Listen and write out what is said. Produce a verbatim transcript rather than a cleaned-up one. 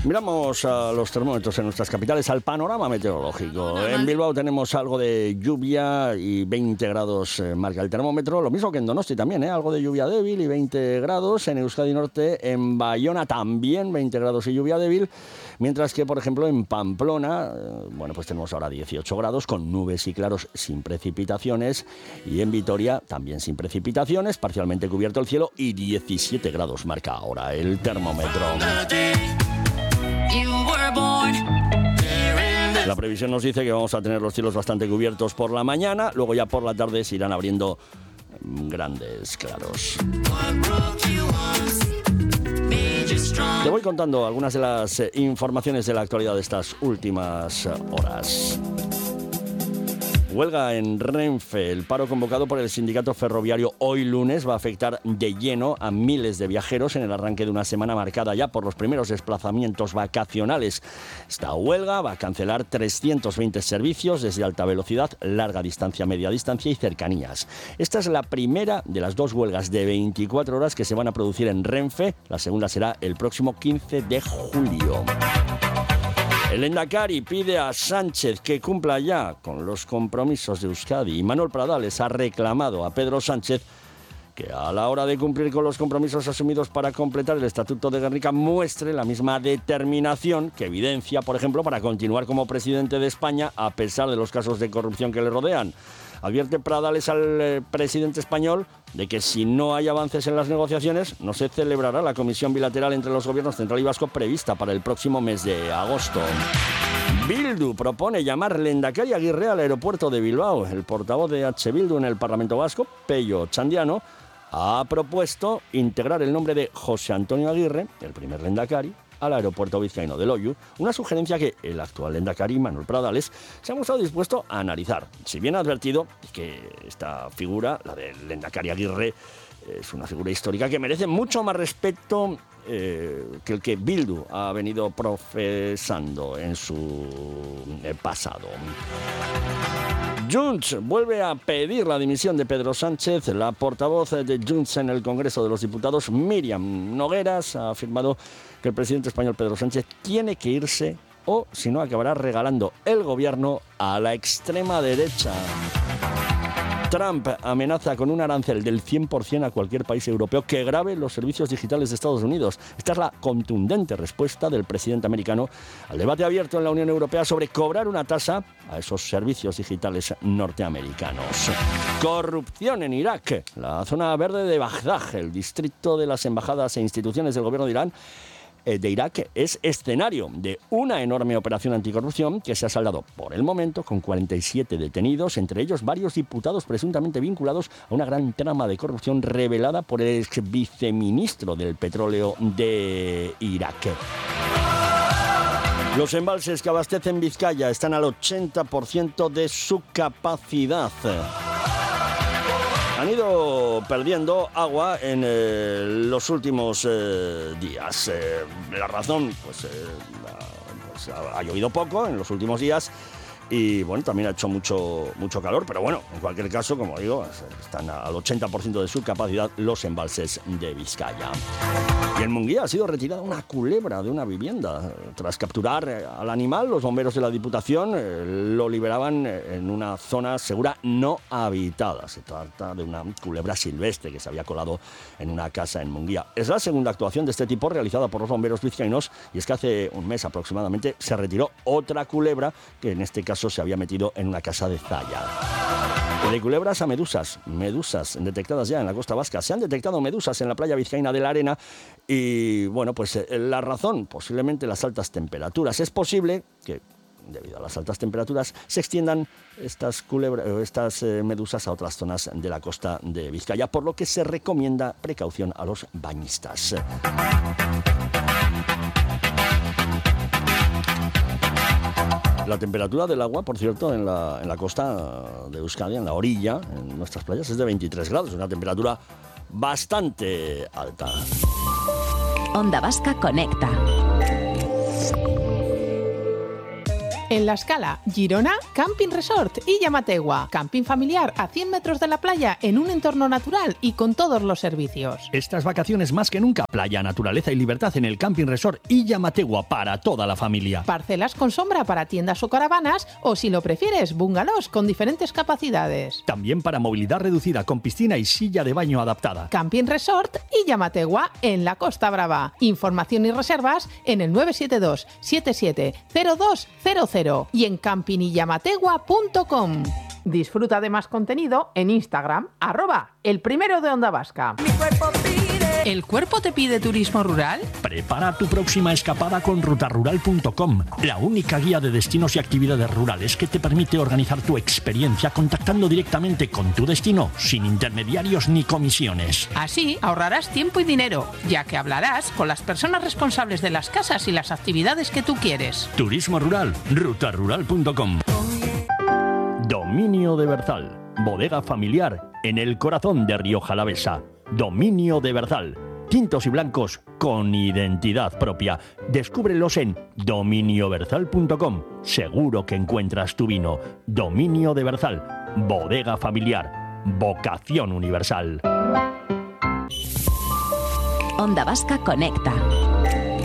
Miramos a los termómetros en nuestras capitales, al panorama meteorológico. En Bilbao tenemos algo de lluvia y veinte grados eh, marca el termómetro. Lo mismo que en Donosti también, ¿eh? Algo de lluvia débil y veinte grados. En Euskadi Norte, en Bayona también veinte grados y lluvia débil. Mientras que, por ejemplo, en Pamplona, eh, bueno, pues tenemos ahora dieciocho grados con nubes y claros sin precipitaciones. Y en Vitoria también sin precipitaciones, parcialmente cubierto el cielo y diecisiete grados marca ahora el termómetro. La previsión nos dice que vamos a tener los cielos bastante cubiertos por la mañana, luego ya por la tarde se irán abriendo grandes claros. Te voy contando algunas de las informaciones de la actualidad de estas últimas horas. Huelga en Renfe. El paro convocado por el sindicato ferroviario hoy lunes va a afectar de lleno a miles de viajeros en el arranque de una semana marcada ya por los primeros desplazamientos vacacionales. Esta huelga va a cancelar trescientos veinte servicios desde alta velocidad, larga distancia, media distancia y cercanías. Esta es la primera de las dos huelgas de veinticuatro horas que se van a producir en Renfe. La segunda será el próximo quince de julio. El Lehendakari pide a Sánchez que cumpla ya con los compromisos de Euskadi y Manuel Pradales ha reclamado a Pedro Sánchez que a la hora de cumplir con los compromisos asumidos para completar el Estatuto de Gernika muestre la misma determinación que evidencia, por ejemplo, para continuar como presidente de España a pesar de los casos de corrupción que le rodean. Advierte Pradales al eh, presidente español de que si no hay avances en las negociaciones no se celebrará la comisión bilateral entre los gobiernos central y vasco prevista para el próximo mes de agosto. Bildu propone llamar Lehendakari Aguirre al aeropuerto de Bilbao. El portavoz de H. Bildu en el Parlamento Vasco, Pello Txandiano, ha propuesto integrar el nombre de José Antonio Aguirre, el primer Lehendakari, al aeropuerto vizcaíno de Loiu, una sugerencia que el actual Lehendakari, Manuel Pradales, se ha mostrado dispuesto a analizar. Si bien ha advertido que esta figura, la del Lehendakari Aguirre, es una figura histórica que merece mucho más respeto eh, que el que Bildu ha venido profesando en su eh, pasado. Junts vuelve a pedir la dimisión de Pedro Sánchez. La portavoz de Junts en el Congreso de los Diputados, Míriam Nogueras, ha afirmado que el presidente español Pedro Sánchez tiene que irse o, si no, acabará regalando el gobierno a la extrema derecha. Trump amenaza con un arancel del cien por ciento a cualquier país europeo que grave los servicios digitales de Estados Unidos. Esta es la contundente respuesta del presidente americano al debate abierto en la Unión Europea sobre cobrar una tasa a esos servicios digitales norteamericanos. Corrupción en Irak. La zona verde de Bagdad, el distrito de las embajadas e instituciones del gobierno de Irán, de Irak, es escenario de una enorme operación anticorrupción que se ha saldado por el momento con cuarenta y siete detenidos, entre ellos varios diputados presuntamente vinculados a una gran trama de corrupción revelada por el ex viceministro del petróleo de Irak. Los embalses que abastecen Vizcaya están al ochenta por ciento de su capacidad. Han ido perdiendo agua en eh, los últimos eh, días. Eh, la razón, pues, eh, pues ha, ha llovido poco en los últimos días y bueno, también ha hecho mucho, mucho calor, pero bueno, en cualquier caso, como digo, están al ochenta por ciento de su capacidad los embalses de Vizcaya. Y en Munguía ha sido retirada una culebra de una vivienda. Tras capturar al animal, los bomberos de la Diputación eh, lo liberaban en una zona segura no habitada. Se trata de una culebra silvestre que se había colado en una casa en Munguía. Es la segunda actuación de este tipo realizada por los bomberos vizcaínos y es que hace un mes aproximadamente se retiró otra culebra que en este caso se había metido en una casa de Zaya. De culebras a medusas, medusas detectadas ya en la costa vasca. Se han detectado medusas en la playa vizcaína de la Arena y, bueno, pues la razón, posiblemente las altas temperaturas. Es posible que, debido a las altas temperaturas, se extiendan estas, culebras, estas eh, medusas a otras zonas de la costa de Vizcaya, por lo que se recomienda precaución a los bañistas. La temperatura del agua, por cierto, en la, en la costa de Euskadi, en la orilla, en nuestras playas, es de veintitrés grados, una temperatura bastante alta. Onda Vasca Conecta. En La Scala, Girona, Camping Resort y Llamategua. Camping familiar a cien metros de la playa en un entorno natural y con todos los servicios. Estas vacaciones más que nunca, playa, naturaleza y libertad en el Camping Resort y Llamategua para toda la familia. Parcelas con sombra para tiendas o caravanas o, si lo prefieres, bungalows con diferentes capacidades. También para movilidad reducida con piscina y silla de baño adaptada. Camping Resort y Llamategua en la Costa Brava. Información y reservas en el nueve siete dos siete siete cero dos cero cero y en camping y llamategua punto com. Disfruta de más contenido en Instagram, arroba el primero de Onda Vasca. Mi cuerpo pide. ¿El cuerpo te pide turismo rural? Prepara tu próxima escapada con ruta rural punto com, la única guía de destinos y actividades rurales que te permite organizar tu experiencia contactando directamente con tu destino, sin intermediarios ni comisiones. Así ahorrarás tiempo y dinero, ya que hablarás con las personas responsables de las casas y las actividades que tú quieres. Turismo rural, ruta rural punto com. Dominio de Berzal, bodega familiar en el corazón de Rioja Alavesa. Dominio de Berzal, tintos y blancos con identidad propia. Descúbrelos en dominio berzal punto com. Seguro que encuentras tu vino. Dominio de Berzal, bodega familiar, vocación universal. Onda Vasca Conecta.